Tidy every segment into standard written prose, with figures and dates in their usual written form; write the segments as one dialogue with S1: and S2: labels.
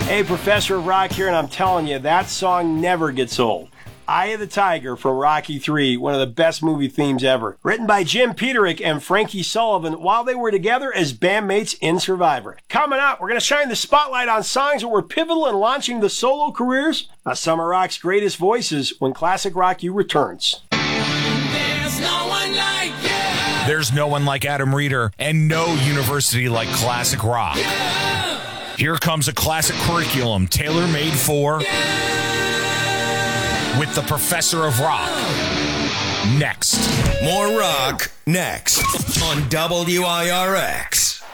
S1: Hey, Professor of Rock here, and I'm telling you, that song never gets old. Eye of the Tiger from Rocky III, one of the best movie themes ever. Written by Jim Peterick and Frankie Sullivan while they were together as bandmates in Survivor. Coming up, we're going to shine the spotlight on songs that were pivotal in launching the solo careers of some of rock's greatest voices when Classic Rock U returns.
S2: There's no one like you.
S3: There's no one like Adam Reeder and no university like Classic Rock. Here comes a classic curriculum tailor-made for with the Professor of Rock. Next.
S4: More rock next on WIRX.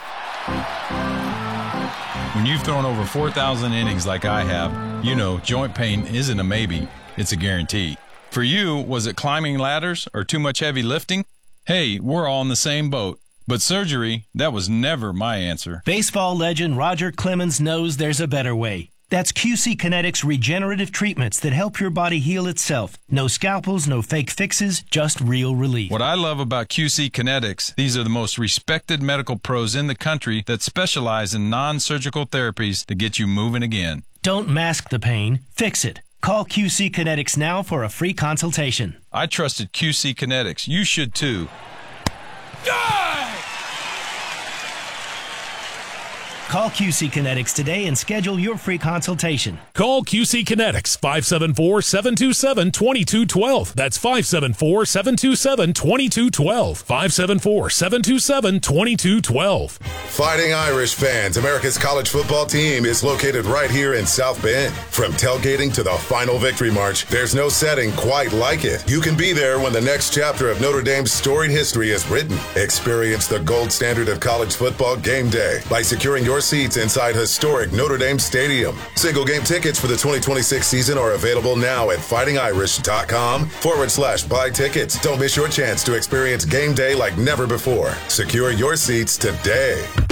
S5: When you've thrown over 4,000 innings like I have, you know joint pain isn't a maybe, it's a guarantee. For you, was it climbing ladders or too much heavy lifting? Hey, we're all in the same boat. But surgery, that was never my answer.
S6: Baseball legend Roger Clemens knows there's a better way. That's QC Kinetics regenerative treatments that help your body heal itself. No scalpels, no fake fixes, just real relief.
S5: What I love about QC Kinetics, these are the most respected medical pros in the country that specialize in non-surgical therapies to get you moving again.
S6: Don't mask the pain, fix it. Call QC Kinetics now for a free consultation.
S5: I trusted QC Kinetics. You should too.
S6: Call QC Kinetics today and schedule your free consultation.
S7: Call QC Kinetics, 574-727-2212. That's 574-727-2212. 574-727-2212.
S8: Fighting Irish fans, America's college football team is located right here in South Bend. From tailgating to the final victory march, there's no setting quite like it. You can be there when the next chapter of Notre Dame's storied history is written. Experience the gold standard of college football game day by securing your seats inside historic Notre Dame Stadium. Single game tickets for the 2026 season are available now at fightingirish.com/buy tickets. Don't miss your chance to experience game day like never before. Secure your seats today.